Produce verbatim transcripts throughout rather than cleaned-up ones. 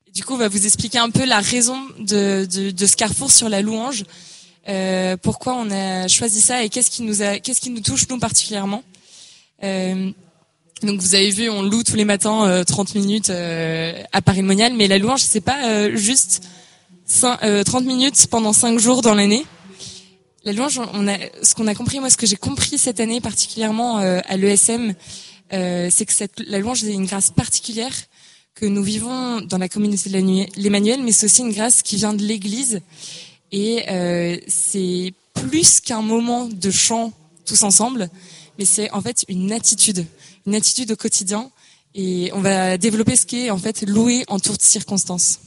Du coup, on va vous expliquer un peu la raison de, de, de ce carrefour sur la louange, euh, pourquoi on a choisi ça et qu'est-ce qui nous a, qu'est-ce qui nous touche nous particulièrement. Euh, donc vous avez vu, on loue tous les matins euh, trente minutes euh, à Paris-le-Monial, mais la louange c'est pas euh, juste cinq, euh, trente minutes pendant cinq jours dans l'année. La louange, on a, ce qu'on a compris, moi, ce que j'ai compris cette année particulièrement euh, à l'E S M, euh, c'est que cette, la louange est une grâce particulière que nous vivons dans la communauté de l'Emmanuel, mais c'est aussi une grâce qui vient de l'Église. Et euh, c'est plus qu'un moment de chant tous ensemble, mais c'est en fait une attitude, une attitude au quotidien. Et on va développer ce qu'est en fait louer en toutes circonstances.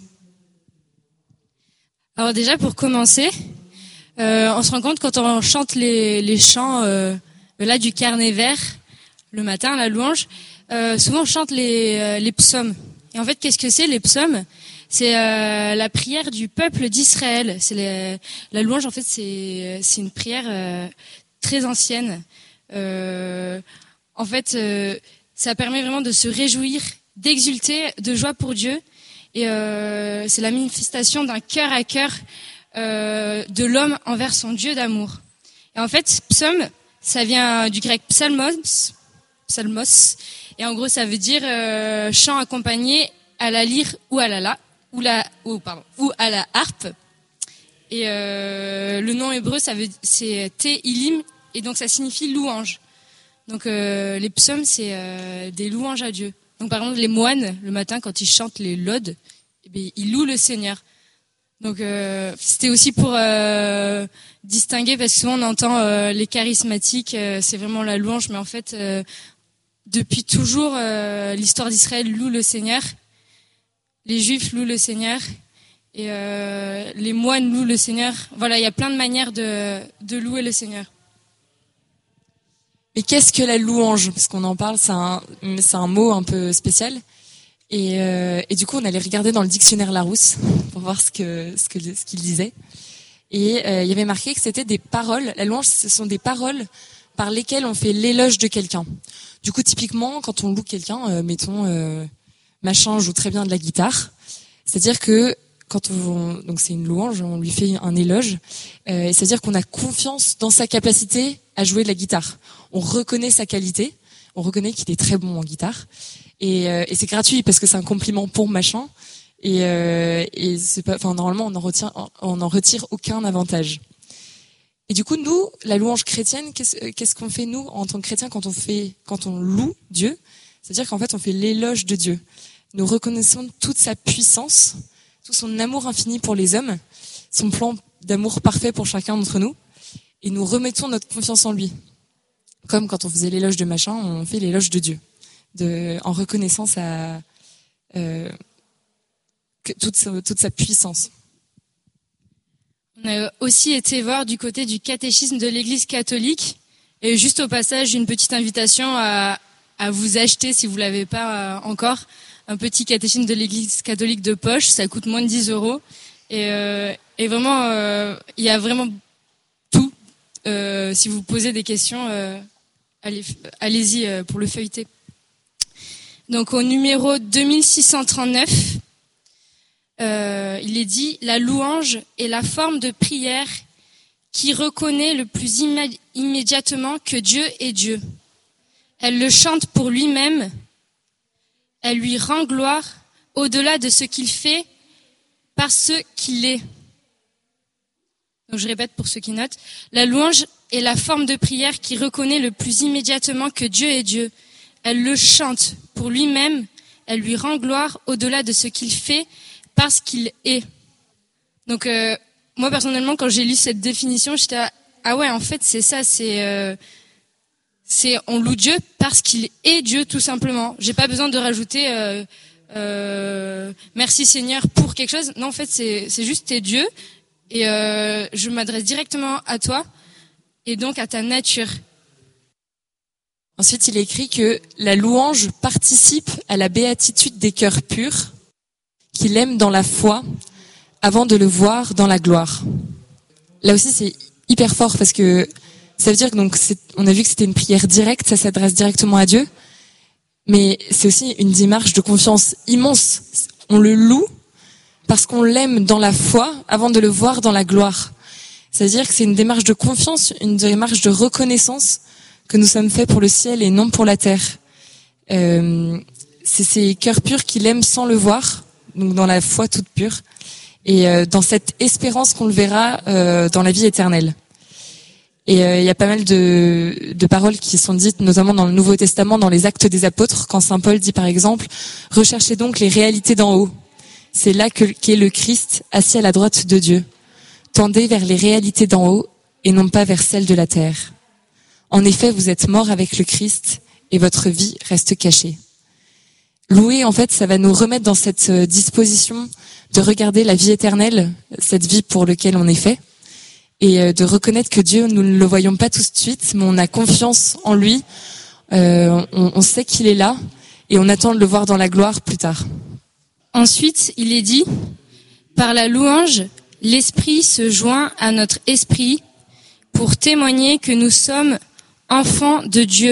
Alors déjà, pour commencer, euh, on se rend compte quand on chante les, les chants euh, là du carnet vert le matin, la louange, euh, souvent on chante les, euh, les psaumes. Et en fait, qu'est-ce que c'est les psaumes ? C'est euh, la prière du peuple d'Israël. C'est les, la louange, en fait, c'est, c'est une prière euh, très ancienne. Euh, en fait, euh, ça permet vraiment de se réjouir, d'exulter, de joie pour Dieu. Et euh, c'est la manifestation d'un cœur à cœur euh, de l'homme envers son Dieu d'amour. Et en fait, psaume, ça vient du grec psalmos, psalmos, et en gros, ça veut dire euh, chant accompagné à la lyre ou à la la, ou la, ou pardon, ou à la harpe. Et euh, le nom hébreu, ça veut, c'est Tehillim, et donc ça signifie louange. Donc euh, les psaumes, c'est euh, des louanges à Dieu. Donc par exemple, les moines, le matin, quand ils chantent les laudes, eh bien, ils louent le Seigneur. Donc euh, c'était aussi pour euh, distinguer, parce que souvent on entend euh, les charismatiques, euh, c'est vraiment la louange, mais en fait, euh, depuis toujours, euh, l'histoire d'Israël loue le Seigneur. Les Juifs louent le Seigneur. Et euh, les moines louent le Seigneur. Voilà, il y a plein de manières de, de louer le Seigneur. Mais qu'est-ce que la louange ? Parce qu'on en parle, c'est un, c'est un mot un peu spécial. Et, euh, et du coup, on allait regarder dans le dictionnaire Larousse pour voir ce que ce que ce qu'il disait. Et euh, il y avait marqué que c'était des paroles. La louange, ce sont des paroles par lesquelles on fait l'éloge de quelqu'un. Du coup, typiquement, quand on loue quelqu'un, euh, mettons, euh, machin joue très bien de la guitare. C'est-à-dire que quand on, donc c'est une louange, on lui fait un éloge. Euh, c'est-à-dire qu'on a confiance dans sa capacité à jouer de la guitare. On reconnaît sa qualité, on reconnaît qu'il est très bon en guitare. Et, euh, et c'est gratuit parce que c'est un compliment pour machin. Et, euh, et c'est pas, enfin normalement on en retire, on en retire aucun avantage. Et du coup, nous, la louange chrétienne, qu'est-ce, qu'est-ce qu'on fait nous en tant que chrétiens quand on fait, quand on loue Dieu ? C'est-à-dire qu'en fait, on fait l'éloge de Dieu. Nous reconnaissons toute sa puissance, tout son amour infini pour les hommes, son plan d'amour parfait pour chacun d'entre nous, et nous remettons notre confiance en lui. Comme quand on faisait l'éloge de machin, on fait l'éloge de Dieu, de, en reconnaissant sa, euh, toute sa, toute sa puissance. On a aussi été voir du côté du catéchisme de l'Église catholique. Et juste au passage, une petite invitation à, à vous acheter, si vous l'avez pas encore, un petit catéchisme de l'Église catholique de poche. Ça coûte moins de dix euros. Et, euh, et vraiment, euh, il y a vraiment tout. Euh, si vous posez des questions, euh, allez, allez-y euh, pour le feuilleter. Donc au numéro deux mille six cent trente-neuf, Euh, il est dit « La louange est la forme de prière qui reconnaît le plus imé- immédiatement que Dieu est Dieu. Elle le chante pour lui-même, elle lui rend gloire au-delà de ce qu'il fait par ce qu'il est. » Donc je répète pour ceux qui notent. « La louange est la forme de prière qui reconnaît le plus immédiatement que Dieu est Dieu. Elle le chante pour lui-même, elle lui rend gloire au-delà de ce qu'il fait parce qu'il est. » Donc euh, moi personnellement, quand j'ai lu cette définition, j'étais à, ah ouais, en fait c'est ça, c'est euh, c'est on loue Dieu parce qu'il est Dieu tout simplement. J'ai pas besoin de rajouter euh, euh, merci Seigneur pour quelque chose. Non, en fait c'est c'est juste t'es Dieu et euh, je m'adresse directement à toi et donc à ta nature. Ensuite, il est écrit que la louange participe à la béatitude des cœurs purs, qu'il aime dans la foi, avant de le voir dans la gloire. Là aussi, c'est hyper fort parce que ça veut dire que donc c'est, on a vu que c'était une prière directe, ça s'adresse directement à Dieu, mais c'est aussi une démarche de confiance immense. On le loue parce qu'on l'aime dans la foi avant de le voir dans la gloire. C'est-à-dire que c'est une démarche de confiance, une démarche de reconnaissance que nous sommes faits pour le ciel et non pour la terre. Euh, c'est ces cœurs purs qui l'aiment sans le voir, donc dans la foi toute pure, et euh, dans cette espérance qu'on le verra euh, dans la vie éternelle. Et il euh, y a pas mal de, de paroles qui sont dites, notamment dans le Nouveau Testament, dans les Actes des Apôtres, quand saint Paul dit par exemple « Recherchez donc les réalités d'en haut. C'est là que, qu'est le Christ, assis à la droite de Dieu. Tendez vers les réalités d'en haut et non pas vers celles de la terre. En effet, vous êtes morts avec le Christ et votre vie reste cachée. » Louer, en fait, ça va nous remettre dans cette disposition de regarder la vie éternelle, cette vie pour laquelle on est fait, et de reconnaître que Dieu, nous ne le voyons pas tout de suite, mais on a confiance en lui, euh, on, on sait qu'il est là, et on attend de le voir dans la gloire plus tard. Ensuite, il est dit, par la louange, l'Esprit se joint à notre esprit pour témoigner que nous sommes enfants de Dieu.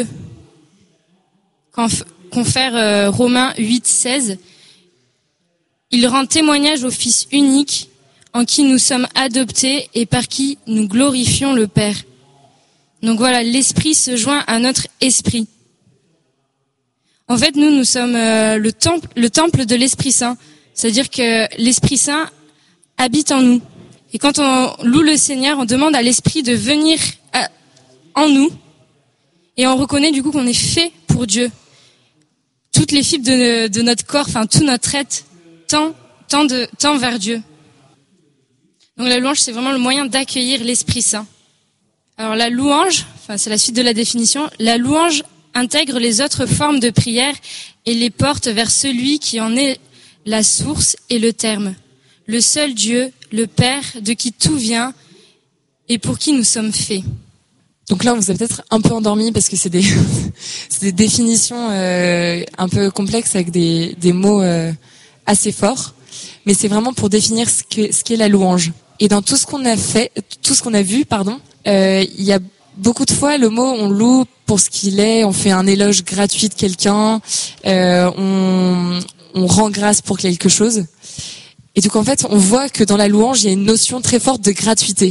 Confère euh, Romains huit, seize. Il rend témoignage au Fils unique, en qui nous sommes adoptés et par qui nous glorifions le Père. Donc voilà, l'Esprit se joint à notre esprit. En fait, nous, nous sommes euh, le temple, le temple de l'Esprit Saint. C'est-à-dire que l'Esprit Saint habite en nous. Et quand on loue le Seigneur, on demande à l'Esprit de venir à, en nous. Et on reconnaît du coup qu'on est fait pour Dieu. Toutes les fibres de, de notre corps, enfin tout notre être, tend, tend, de, tend vers Dieu. Donc la louange, c'est vraiment le moyen d'accueillir l'Esprit Saint. Alors la louange, enfin c'est la suite de la définition, la louange intègre les autres formes de prière et les porte vers celui qui en est la source et le terme. Le seul Dieu, le Père, de qui tout vient et pour qui nous sommes faits. Donc là, on vous a peut-être un peu endormi parce que c'est des, c'est des définitions euh, un peu complexes avec des, des mots euh, assez forts. Mais c'est vraiment pour définir ce que, ce qu'est la louange. Et dans tout ce qu'on a fait, tout ce qu'on a vu, pardon, euh, il y a beaucoup de fois le mot on loue pour ce qu'il est, on fait un éloge gratuit de quelqu'un, euh, on, on rend grâce pour quelque chose. Et donc en fait, on voit que dans la louange, il y a une notion très forte de gratuité.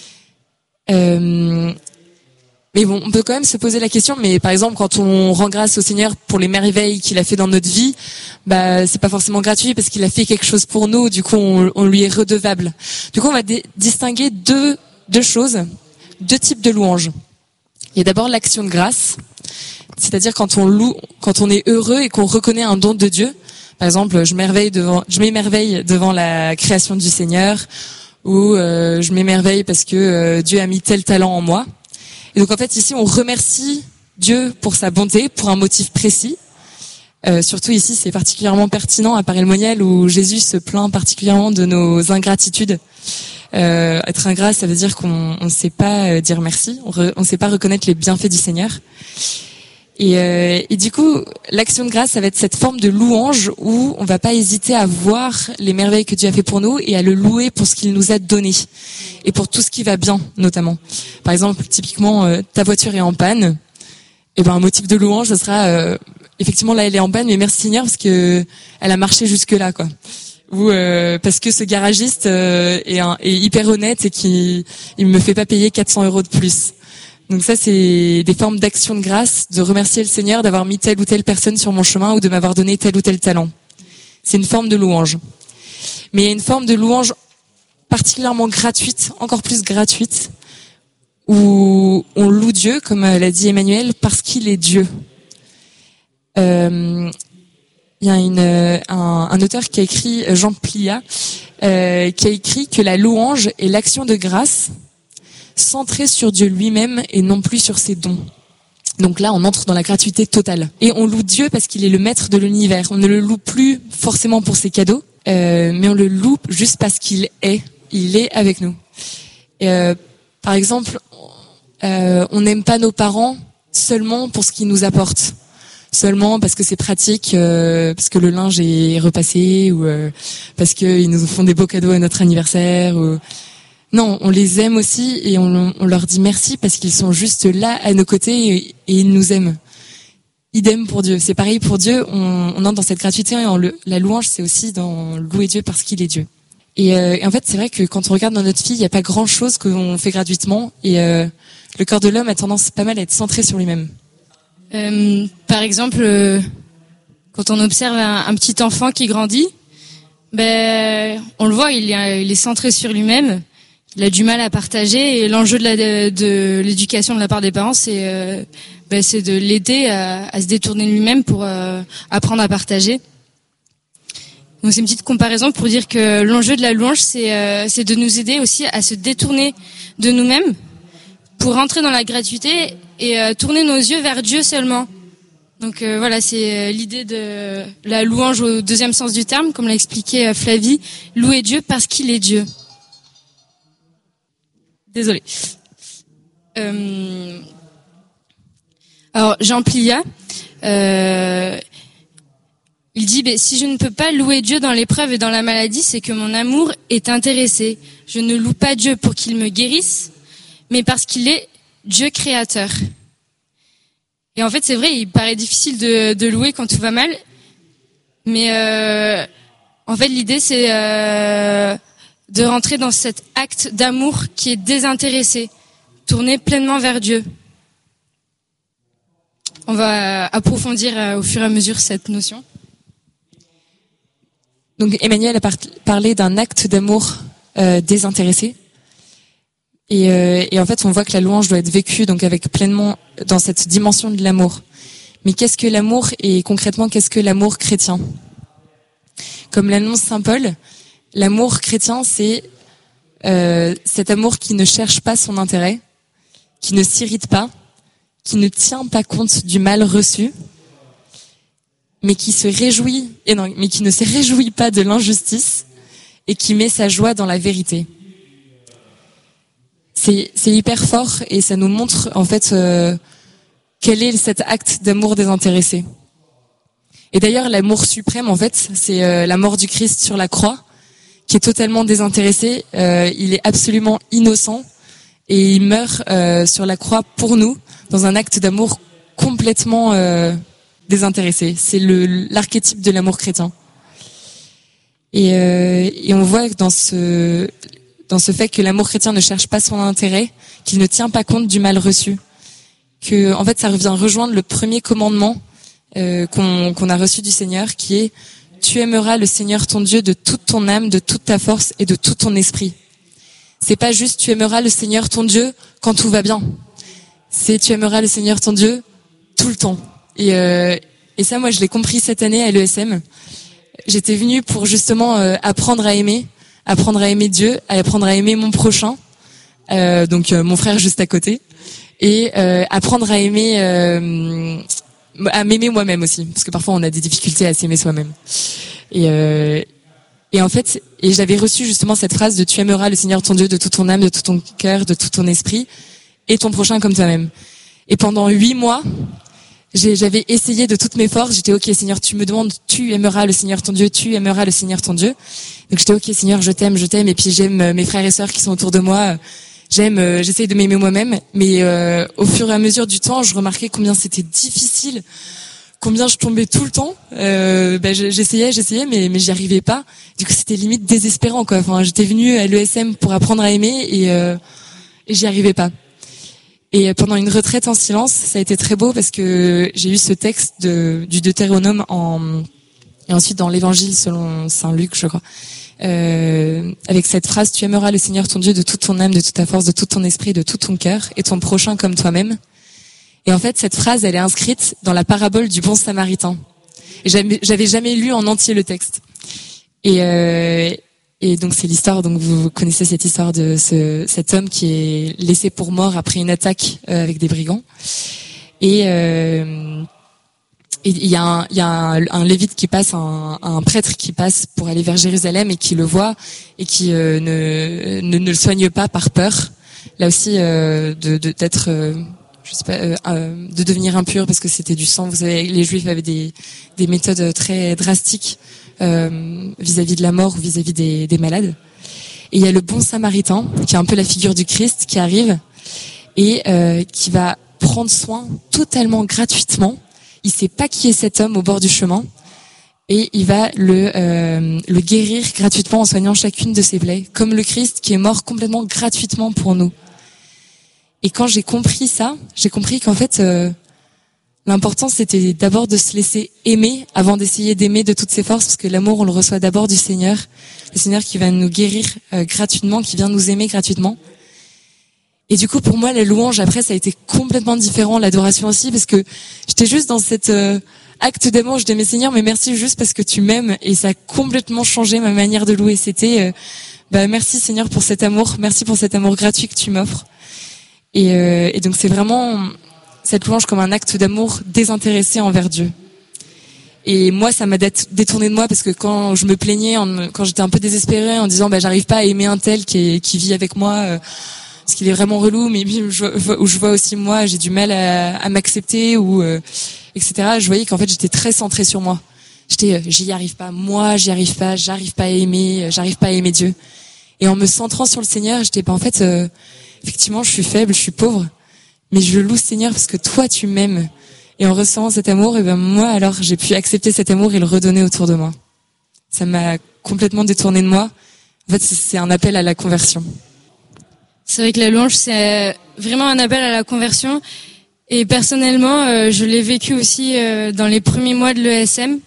Euh, mais bon, on peut quand même se poser la question, mais par exemple, quand on rend grâce au Seigneur pour les merveilles qu'il a fait dans notre vie, bah, c'est pas forcément gratuit parce qu'il a fait quelque chose pour nous, du coup, on, on lui est redevable. Du coup, on va dé- distinguer deux, deux choses, deux types de louanges. Il y a d'abord l'action de grâce, c'est-à-dire quand on loue, quand on est heureux et qu'on reconnaît un don de Dieu. Par exemple, je m'émerveille devant, je m'émerveille devant la création du Seigneur, ou euh, je m'émerveille parce que euh, Dieu a mis tel talent en moi. Et donc en fait ici on remercie Dieu pour sa bonté, pour un motif précis. Euh, surtout ici c'est particulièrement pertinent à Paray-le-Monial où Jésus se plaint particulièrement de nos ingratitudes. Euh, être ingrat, ça veut dire qu'on ne sait pas dire merci, on ne sait pas reconnaître les bienfaits du Seigneur. Et, euh, et du coup, l'action de grâce, ça va être cette forme de louange où on va pas hésiter à voir les merveilles que Dieu a fait pour nous et à le louer pour ce qu'il nous a donné et pour tout ce qui va bien, notamment. Par exemple, typiquement, euh, ta voiture est en panne. Et ben, un motif de louange, ça sera euh, effectivement là, elle est en panne, mais merci Seigneur parce que elle a marché jusque là, quoi. Ou euh, parce que ce garagiste euh, est, un, est hyper honnête et qui il me fait pas payer quatre cents euros de plus. Donc ça, c'est des formes d'action de grâce, de remercier le Seigneur d'avoir mis telle ou telle personne sur mon chemin ou de m'avoir donné tel ou tel talent. C'est une forme de louange. Mais il y a une forme de louange particulièrement gratuite, encore plus gratuite, où on loue Dieu, comme l'a dit Emmanuel, parce qu'il est Dieu. Euh, il y a une, un, un auteur qui a écrit, Jean Plia, euh, qui a écrit que la louange est l'action de grâce centré sur Dieu lui-même et non plus sur ses dons. Donc là, on entre dans la gratuité totale. Et on loue Dieu parce qu'il est le maître de l'univers. On ne le loue plus forcément pour ses cadeaux, euh, mais on le loue juste parce qu'il est. Il est avec nous. Euh, par exemple, euh, on n'aime pas nos parents seulement pour ce qu'ils nous apportent. Seulement parce que c'est pratique, euh, parce que le linge est repassé, ou euh, parce qu'ils nous font des beaux cadeaux à notre anniversaire, ou... Non, on les aime aussi et on, on leur dit merci parce qu'ils sont juste là à nos côtés et, et ils nous aiment. Idem pour Dieu. C'est pareil pour Dieu, on, on entre dans cette gratuité et on le, la louange, c'est aussi dans louer Dieu parce qu'il est Dieu. Et, euh, et en fait, c'est vrai que quand on regarde dans notre vie, il n'y a pas grand-chose qu'on fait gratuitement. Et euh, le cœur de l'homme a tendance pas mal à être centré sur lui-même. Euh, par exemple, euh, quand on observe un, un petit enfant qui grandit, ben, on le voit, il est, il est centré sur lui-même. Il a du mal à partager. Et l'enjeu de, la, de, de l'éducation de la part des parents, c'est, euh, ben, c'est de l'aider à, à se détourner de lui-même pour euh, apprendre à partager. Donc c'est une petite comparaison pour dire que l'enjeu de la louange, c'est, euh, c'est de nous aider aussi à se détourner de nous-mêmes pour rentrer dans la gratuité et euh, tourner nos yeux vers Dieu seulement. Donc euh, voilà, c'est euh, l'idée de la louange au deuxième sens du terme, comme l'a expliqué euh, Flavie, louer Dieu parce qu'il est Dieu. Désolée. Euh, alors Jean Plia, euh, il dit « Si je ne peux pas louer Dieu dans l'épreuve et dans la maladie, c'est que mon amour est intéressé. Je ne loue pas Dieu pour qu'il me guérisse, mais parce qu'il est Dieu créateur. » Et en fait, c'est vrai, il paraît difficile de, de louer quand tout va mal, mais euh, en fait, l'idée, c'est euh, de rentrer dans cet acte d'amour qui est désintéressé, tourner pleinement vers Dieu. On va approfondir euh, au fur et à mesure cette notion. Donc Emmanuel a par- parlé d'un acte d'amour euh, désintéressé. Et, euh, et en fait, on voit que la louange doit être vécue donc avec pleinement dans cette dimension de l'amour. Mais qu'est-ce que l'amour et concrètement, qu'est-ce que l'amour chrétien ? Comme l'annonce saint Paul, l'amour chrétien, c'est euh, cet amour qui ne cherche pas son intérêt, qui ne s'irrite pas, qui ne tient pas compte du mal reçu, mais qui se réjouit, et non, mais qui ne se réjouit pas de l'injustice et qui met sa joie dans la vérité. C'est, c'est hyper fort et ça nous montre en fait euh, quel est cet acte d'amour désintéressé. Et d'ailleurs, l'amour suprême, en fait, c'est euh, la mort du Christ sur la croix, qui est totalement désintéressé. Euh, il est absolument innocent et il meurt euh, sur la croix pour nous, dans un acte d'amour complètement euh, désintéressé. C'est le, l'archétype de l'amour chrétien. Et, euh, et on voit que dans ce... dans ce fait que l'amour chrétien ne cherche pas son intérêt, qu'il ne tient pas compte du mal reçu. Que, en fait, ça revient rejoindre le premier commandement euh, qu'on, qu'on a reçu du Seigneur, qui est « Tu aimeras le Seigneur ton Dieu de toute ton âme, de toute ta force et de tout ton esprit ». C'est pas juste « Tu aimeras le Seigneur ton Dieu quand tout va bien ». C'est « Tu aimeras le Seigneur ton Dieu tout le temps ». Et, euh, et ça, moi, je l'ai compris cette année à l'E S M. J'étais venue pour justement euh, apprendre à aimer, apprendre à aimer Dieu, à apprendre à aimer mon prochain, euh, donc euh, mon frère juste à côté, et euh, apprendre à aimer, euh, à m'aimer moi-même aussi, parce que parfois on a des difficultés à s'aimer soi-même. Et, euh, et en fait, et j'avais reçu justement cette phrase de « Tu aimeras le Seigneur ton Dieu de toute ton âme, de tout ton cœur, de tout ton esprit, et ton prochain comme toi-même ». Et pendant huit mois, J'ai, j'avais essayé de toutes mes forces. J'étais ok, Seigneur, tu me demandes, tu aimeras le Seigneur ton Dieu, tu aimeras le Seigneur ton Dieu. Donc j'étais ok, Seigneur, je t'aime, je t'aime. Et puis j'aime mes frères et sœurs qui sont autour de moi. J'aime, euh, j'essaye de m'aimer moi-même. Mais euh, au fur et à mesure du temps, je remarquais combien c'était difficile, combien je tombais tout le temps. Euh, ben, j'essayais, j'essayais, mais mais j'y arrivais pas. Du coup, c'était limite désespérant, quoi. Enfin, j'étais venue à l'E S M pour apprendre à aimer et, euh, et j'y arrivais pas. Et pendant une retraite en silence, ça a été très beau parce que j'ai eu ce texte de, du Deutéronome en, et ensuite dans l'Évangile selon Saint Luc, je crois, euh, avec cette phrase « Tu aimeras le Seigneur ton Dieu de toute ton âme, de toute ta force, de tout ton esprit, de tout ton cœur, et ton prochain comme toi-même ». Et en fait, cette phrase, elle est inscrite dans la parabole du bon Samaritain. Et j'avais, j'avais jamais lu en entier le texte. Et, euh, Et donc c'est l'histoire, donc vous connaissez cette histoire de ce, cet homme qui est laissé pour mort après une attaque euh, avec des brigands. Et euh, il y a un, il y a un, un lévite qui passe, un, un prêtre qui passe pour aller vers Jérusalem et qui le voit et qui euh, ne, ne ne le soigne pas par peur. Là aussi euh, de, de d'être euh, je sais pas, euh, euh, de devenir impur parce que c'était du sang. Vous savez, les Juifs avaient des des méthodes très drastiques. Euh, vis-à-vis de la mort ou vis-à-vis des, des malades. Et il y a le bon Samaritain, qui est un peu la figure du Christ, qui arrive et euh, qui va prendre soin totalement gratuitement. Il sait pas qui est cet homme au bord du chemin et il va le euh, le guérir gratuitement en soignant chacune de ses plaies, comme le Christ qui est mort complètement gratuitement pour nous. Et quand j'ai compris ça, j'ai compris qu'en fait euh, l'important c'était d'abord de se laisser aimer avant d'essayer d'aimer de toutes ses forces, parce que l'amour on le reçoit d'abord du Seigneur, le Seigneur qui va nous guérir euh, gratuitement, qui vient nous aimer gratuitement. Et du coup pour moi la louange après ça a été complètement différent, l'adoration aussi, parce que j'étais juste dans cette euh, acte d'amour, je dis mais Seigneur, mais merci juste parce que tu m'aimes, et ça a complètement changé ma manière de louer. C'était euh, bah merci Seigneur pour cet amour, merci pour cet amour gratuit que tu m'offres. Et, euh, et donc c'est vraiment cette louange comme un acte d'amour désintéressé envers Dieu. Et moi ça m'a détourné de moi, parce que quand je me plaignais, en, quand j'étais un peu désespérée en disant bah j'arrive pas à aimer un tel qui est, qui vit avec moi euh, parce qu'il est vraiment relou, mais puis je, où je vois aussi moi j'ai du mal à, à m'accepter ou euh, et cetera. Je voyais qu'en fait j'étais très centrée sur moi. J'étais, euh, j'y arrive pas, moi j'y arrive pas, j'arrive pas à aimer, j'arrive pas à aimer Dieu. Et en me centrant sur le Seigneur, j'étais pas en fait, euh, effectivement je suis faible, je suis pauvre, mais je loue Seigneur parce que toi tu m'aimes. Et en recevant cet amour, et ben moi alors j'ai pu accepter cet amour et le redonner autour de moi. Ça m'a complètement détourné de moi. En fait c'est un appel à la conversion. C'est vrai que la louange c'est vraiment un appel à la conversion. Et personnellement, euh, je l'ai vécu aussi euh, dans les premiers mois de l'E S M.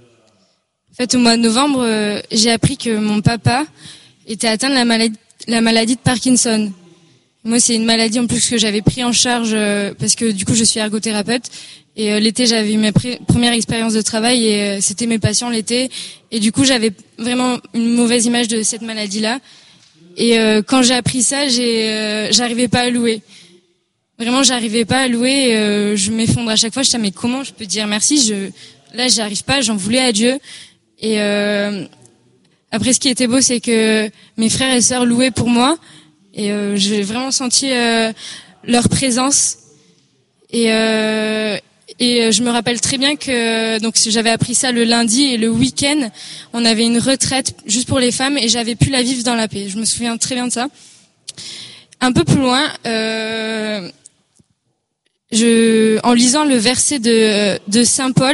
En fait, au mois de novembre, euh, j'ai appris que mon papa était atteint de la maladie, la maladie de Parkinson. Moi, c'est une maladie en plus que j'avais pris en charge euh, parce que du coup, je suis ergothérapeute. Et euh, l'été, j'avais eu ma pr- première expérience de travail et euh, c'était mes patients l'été. Et du coup, j'avais vraiment une mauvaise image de cette maladie-là. Et euh, quand j'ai appris ça, j'ai, euh, j'arrivais pas à louer. Vraiment, j'arrivais pas à louer. Euh, je m'effondre à chaque fois. Je disais mais comment je peux dire merci? Je, là, j'y arrive pas. J'en voulais à Dieu. Et euh, après, ce qui était beau, c'est que mes frères et sœurs louaient pour moi. Et euh, j'ai vraiment senti euh, leur présence. Et, euh, et je me rappelle très bien que donc j'avais appris ça le lundi et le week-end, on avait une retraite juste pour les femmes et j'avais pu la vivre dans la paix. Je me souviens très bien de ça. Un peu plus loin, euh, je, en lisant le verset de, de Saint Paul,